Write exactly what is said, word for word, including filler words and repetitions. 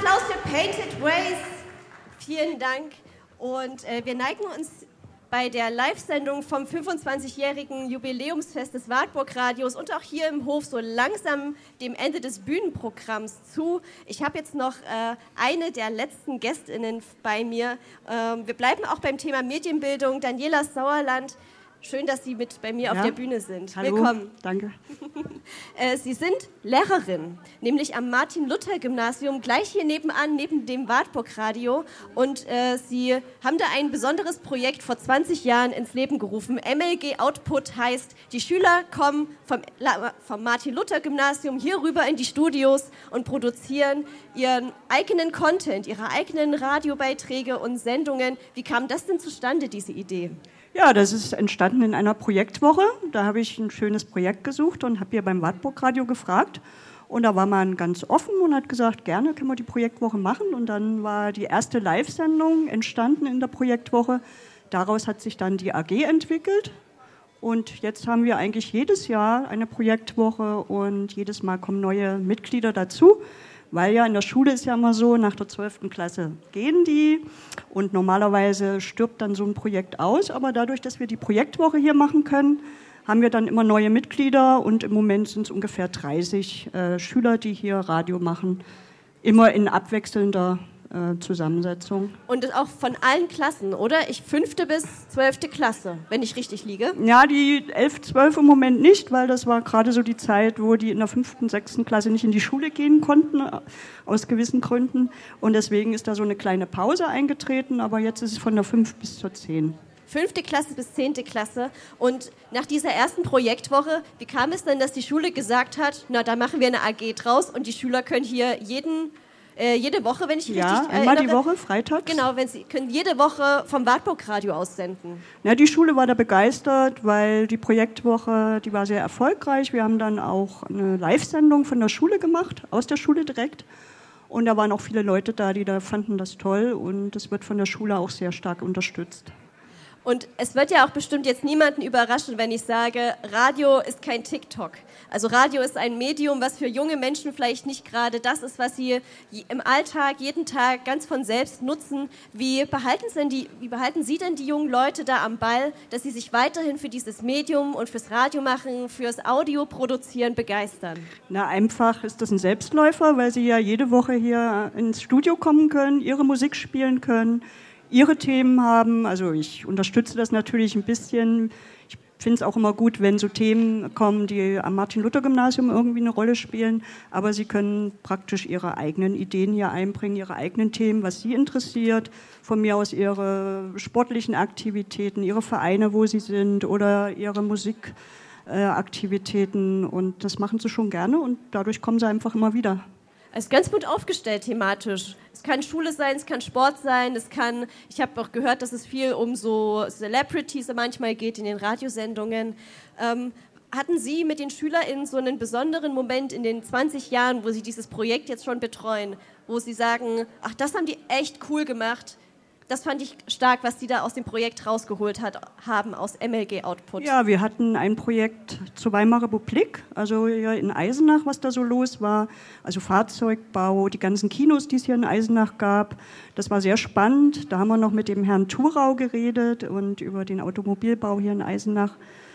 Applaus für Painted Ways. Vielen Dank. Und äh, wir neigen uns bei der Live-Sendung vom fünfundzwanzigjährigen Jubiläumsfest des Wartburg-Radios und auch hier im Hof so langsam dem Ende des Bühnenprogramms zu. Ich habe jetzt noch äh, eine der letzten GästInnen bei mir. Ähm, wir bleiben auch beim Thema Medienbildung. Daniela Sauerland. Schön, dass Sie mit bei mir ja. auf der Bühne sind. Hallo, willkommen. Danke. Sie sind Lehrerin, nämlich am Martin-Luther-Gymnasium, gleich hier nebenan, neben dem Wartburg-Radio. Und äh, Sie haben da ein besonderes Projekt vor zwanzig Jahren ins Leben gerufen. M L G Output heißt, die Schüler kommen vom, vom Martin-Luther-Gymnasium hier rüber in die Studios und produzieren ihren eigenen Content, ihre eigenen Radiobeiträge und Sendungen. Wie kam das denn zustande, diese Idee? Ja, das ist entstanden in einer Projektwoche. Da habe ich ein schönes Projekt gesucht und habe hier beim Wartburg-Radio gefragt. Und da war man ganz offen und hat gesagt, gerne können wir die Projektwoche machen. Und dann war die erste Live-Sendung entstanden in der Projektwoche. Daraus hat sich dann die A G entwickelt. Und jetzt haben wir eigentlich jedes Jahr eine Projektwoche und jedes Mal kommen neue Mitglieder dazu. Weil ja in der Schule ist ja immer so, nach der zwölften Klasse gehen die und normalerweise stirbt dann so ein Projekt aus. Aber dadurch, dass wir die Projektwoche hier machen können, haben wir dann immer neue Mitglieder und im Moment sind es ungefähr dreißig äh, Schüler, die hier Radio machen, immer in abwechselnder äh, Zusammensetzung. Und das auch von allen Klassen, oder? Ich fünfte bis zwölfte Klasse, wenn ich richtig liege. Ja, die elf, zwölf im Moment nicht, weil das war gerade so die Zeit, wo die in der fünften, sechsten Klasse nicht in die Schule gehen konnten, aus gewissen Gründen. Und deswegen ist da so eine kleine Pause eingetreten, aber jetzt ist es von der fünf bis zur zehn. Fünfte Klasse bis zehnte Klasse. Und nach dieser ersten Projektwoche, wie kam es denn, dass die Schule gesagt hat, na, da machen wir eine A G draus und die Schüler können hier jeden... Äh, jede Woche, wenn ich ja, richtig einmal erinnere. die Woche, freitags. Genau, wenn Sie können jede Woche vom Wartburg-Radio aussenden. Ja, die Schule war da begeistert, weil die Projektwoche, die war sehr erfolgreich. Wir haben dann auch eine Live-Sendung von der Schule gemacht, aus der Schule direkt. Und da waren auch viele Leute da, die da fanden das toll. Und das wird von der Schule auch sehr stark unterstützt. Und es wird ja auch bestimmt jetzt niemanden überraschen, wenn ich sage, Radio ist kein TikTok. Also Radio ist ein Medium, was für junge Menschen vielleicht nicht gerade das ist, was sie im Alltag, jeden Tag ganz von selbst nutzen. Wie behalten, denn die, wie behalten Sie denn die jungen Leute da am Ball, dass sie sich weiterhin für dieses Medium und fürs Radio machen, fürs Audio produzieren begeistern? Na, einfach ist das ein Selbstläufer, weil sie ja jede Woche hier ins Studio kommen können, ihre Musik spielen können, ihre Themen haben. Also ich unterstütze das natürlich ein bisschen. Ich finde es auch immer gut, wenn so Themen kommen, die am Martin-Luther-Gymnasium irgendwie eine Rolle spielen. Aber sie können praktisch ihre eigenen Ideen hier einbringen, ihre eigenen Themen, was sie interessiert. Von mir aus ihre sportlichen Aktivitäten, ihre Vereine, wo sie sind oder ihre Musikaktivitäten. Und das machen sie schon gerne und dadurch kommen sie einfach immer wieder. Es ist ganz gut aufgestellt thematisch. Es kann Schule sein, es kann Sport sein, es kann, ich habe auch gehört, dass es viel um so Celebrities manchmal geht in den Radiosendungen. Ähm, hatten Sie mit den SchülerInnen so einen besonderen Moment in den zwanzig Jahren, wo Sie dieses Projekt jetzt schon betreuen, wo Sie sagen, ach, das haben die echt cool gemacht? Das fand ich stark, was die da aus dem Projekt rausgeholt hat, haben aus M L G Output. Ja, wir hatten ein Projekt zur Weimarer Republik, also hier in Eisenach, was da so los war. Also Fahrzeugbau, die ganzen Kinos, die es hier in Eisenach gab. Das war sehr spannend. Da haben wir noch mit dem Herrn Thurau geredet und über den Automobilbau hier in Eisenach.